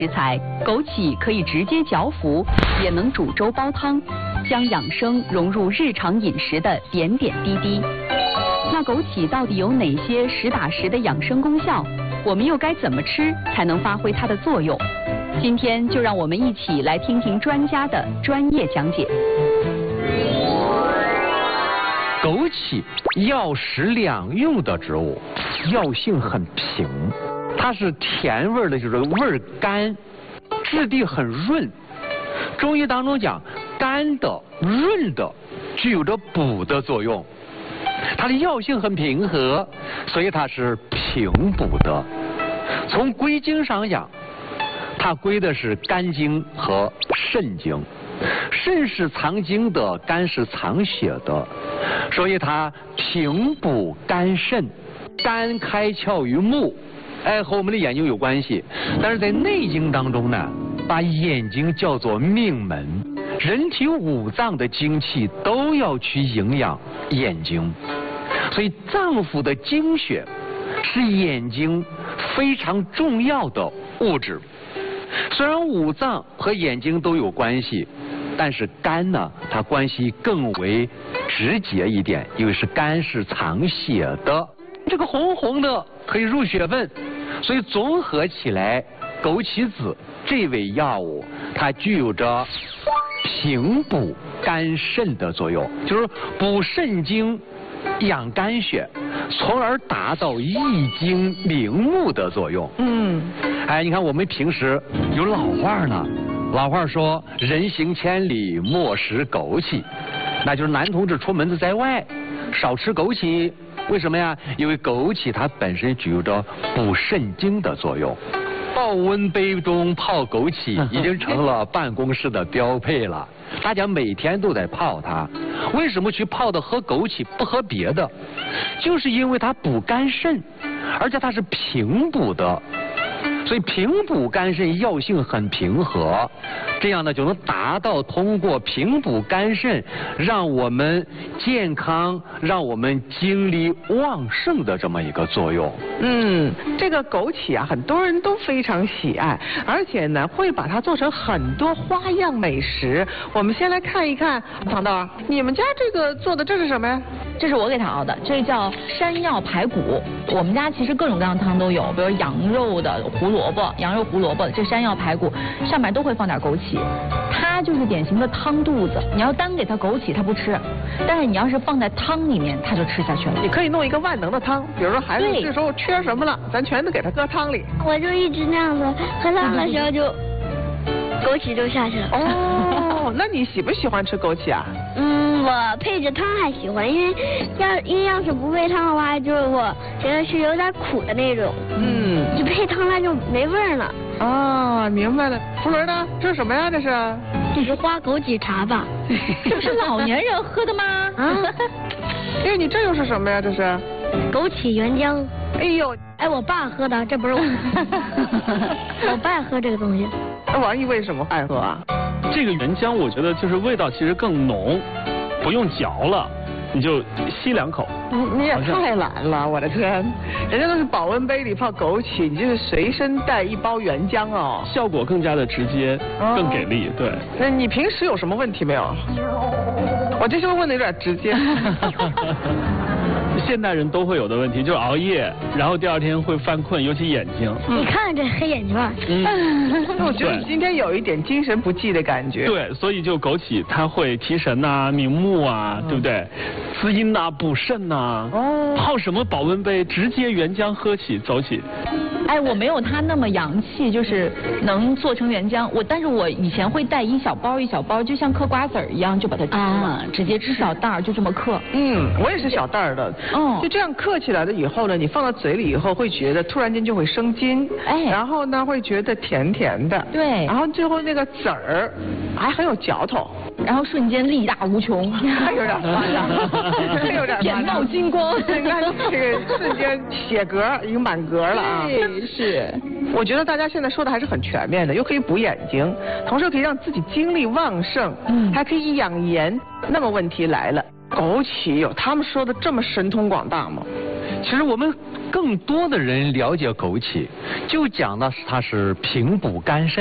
食材，枸杞可以直接嚼服，也能煮粥煲汤，将养生融入日常饮食的点点滴滴。那枸杞到底有哪些实打实的养生功效？我们又该怎么吃才能发挥它的作用？今天就让我们一起来听听专家的专业讲解。 枸杞药食两用的植物，药性很平。它是甜味的，就是味儿甘，质地很润。中医当中讲，甘的、润的，具有着补的作用。它的药性很平和，所以它是平补的。从归经上讲，它归的是肝经和肾经。肾是藏精的，肝是藏血的，所以它平补肝肾。肝开窍于目。和我们的眼睛有关系，但是在《内经》当中呢，把眼睛叫做命门，人体五脏的精气都要去营养眼睛，所以脏腑的精血是眼睛非常重要的物质。虽然五脏和眼睛都有关系，但是肝呢，它关系更为直接一点，因为肝是藏血的。这个红红的可以入血分，所以综合起来，枸杞子这味药物它具有着平补肝肾的作用，就是补肾精、养肝血，从而达到益精明目的作用。你看我们平时有老话呢，老话说人行千里莫食枸杞，那就是男同志出门子在外少吃枸杞。为什么呀？因为枸杞它本身具有着补肾精的作用。保温杯中泡枸杞已经成了办公室的标配了，大家每天都在泡它。为什么去泡的喝枸杞不喝别的？就是因为它补肝肾，而且它是平补的，所以平补肝肾药性很平和，这样呢就能达到通过平补肝肾让我们健康，让我们精力旺盛的这么一个作用。 这个枸杞啊，很多人都非常喜爱，而且呢会把它做成很多花样美食。我们先来看一看，糖豆，你们家这个做的这是什么呀？ 这是我给它熬的，这叫山药排骨。我们家其实各种各样的汤都有，比如羊肉的、胡萝卜、羊肉胡萝卜，这山药排骨上面都会放点枸杞。它就是典型的汤肚子，你要单给它枸杞它不吃，但是你要是放在汤里面它就吃下去了。 你可以弄一个万能的汤，比如说孩子这时候缺什么了，咱全都给他搁汤里。 我就一直那样子，喝汤的时候就枸杞就下去了。 那你喜不喜欢吃枸杞啊？ 我配着汤还喜欢，因为要是不配汤的话，就是我觉得是有点苦的那种。就配汤它就没味儿了。 明白了。福伦呢？这是什么呀？这是？ 这是花枸杞茶吧？ 这是老年人喝的吗？ 你这又是什么呀？这是？ 枸杞原浆。 我爸喝的，这不是我。我爸喝这个东西。 那王毅为什么爱喝啊？ 这个原浆我觉得就是味道其实更浓，不用嚼了，你就吸两口。 你也太懒了，我的天！人家都是保温杯里泡枸杞，你就是随身带一包原浆哦， 效果更加的直接，更给力。对。 那你平时有什么问题没有？我这是不是问的有点直接？ 现代人都会有的问题，就是熬夜，然后第二天会犯困，尤其眼睛。 你看这黑眼圈。 我觉得你今天有一点精神不济的感觉。 对，所以就枸杞它会提神呐、明目啊，对不对？滋阴呐、补肾呐。泡什么保温杯，直接原浆喝起走起。 我没有它那么洋气，就是能做成原浆。但是我以前会带一小包一小包，就像嗑瓜子儿一样，就把它吃了，直接吃小袋儿，就这么嗑。 我也是小袋儿的。就这样嗑起来了以后呢，你放到嘴里以后会觉得突然间就会生津，然后呢会觉得甜甜的， 对， 然后最后那个籽儿还很有嚼头， 然后瞬间力大无穷， 还有点夸张，有点眼冒金光， 你看这个瞬间血格已经满格了啊！ 是， 我觉得大家现在说的还是很全面的，又可以补眼睛，同时可以让自己精力旺盛，还可以养颜。那么问题来了，枸杞有他们说的这么神通广大吗？ 其实我们更多的人了解枸杞，就讲的是它是平补肝肾。